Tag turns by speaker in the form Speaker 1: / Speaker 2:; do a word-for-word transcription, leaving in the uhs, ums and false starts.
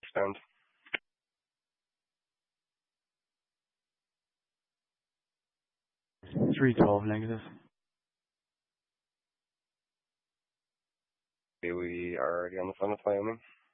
Speaker 1: Expand.
Speaker 2: three twelve negative.
Speaker 1: Okay, we are already on the phone with Wyoming.